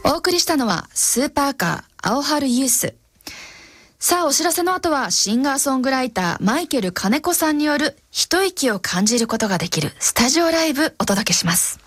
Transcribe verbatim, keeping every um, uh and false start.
お送りしたのはスーパーカー青春ユース。さあ、お知らせの後はシンガーソングライターマイケル金子さんによる一息を感じることができるスタジオライブお届けします。